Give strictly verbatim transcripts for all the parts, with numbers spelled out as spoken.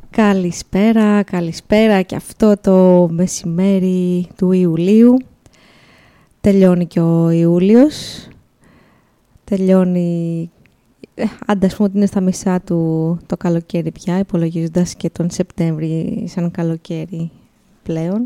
Καλησπέρα, καλησπέρα και αυτό το μεσημέρι του Ιουλίου. Τελειώνει και ο Ιούλιος. Τελειώνει, άντε ας πούμε ότι είναι στα μισά του το καλοκαίρι πια, υπολογίζοντας και τον Σεπτέμβρη σαν καλοκαίρι πλέον.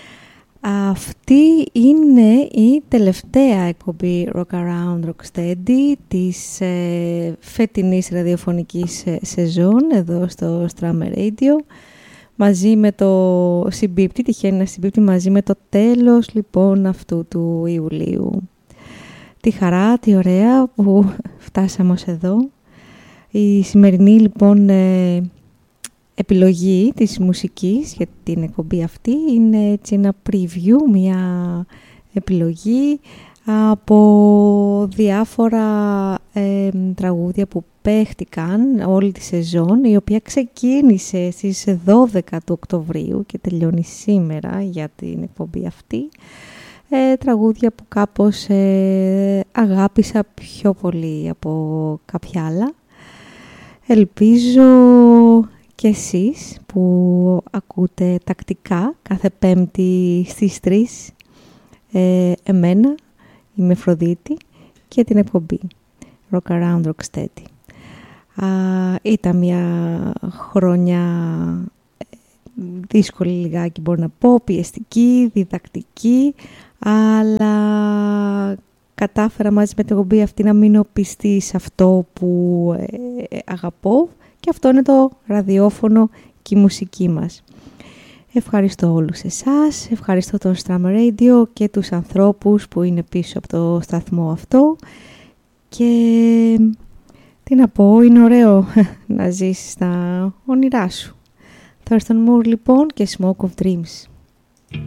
Αυτή είναι η τελευταία εκπομπή Rock Around Rocksteady της ε, φετινής ραδιοφωνικής ε, σεζόν εδώ στο Strammer Radio, μαζί με το συμπίπτη, τυχαίνει να συμπίπτει μαζί με το τέλος λοιπόν αυτού του Ιουλίου. Τι χαρά, τι ωραία που φτάσαμε ως εδώ. Η σημερινή λοιπόν ε, επιλογή της μουσικής για την εκπομπή αυτή είναι έτσι ένα preview, μια επιλογή από διάφορα ε, τραγούδια που παίχτηκαν όλη τη σεζόν, η οποία ξεκίνησε στις δώδεκα του Οκτωβρίου και τελειώνει σήμερα για την εκπομπή αυτή. Ε, τραγούδια που κάπως ε, αγάπησα πιο πολύ από κάποια άλλα. Ελπίζω και εσείς που ακούτε τακτικά κάθε Πέμπτη στις τρεις ε, εμένα, είμαι Φροδίτη και την εκπομπή Rock Around Rocksteady. Α, ήταν μια χρονιά δύσκολη λιγάκι, μπορώ να πω, πιεστική, διδακτική, αλλά κατάφερα μαζί με την εκπομπή αυτή να μείνω πιστή σε αυτό που ε, αγαπώ, και αυτό είναι το ραδιόφωνο και η μουσική μας. Ευχαριστώ όλους εσάς, ευχαριστώ τον Strammer Radio και τους ανθρώπους που είναι πίσω από το σταθμό αυτό, και τι να πω, είναι ωραίο να ζήσεις τα όνειρά σου. Thurston Moore λοιπόν και Smoke of Dreams.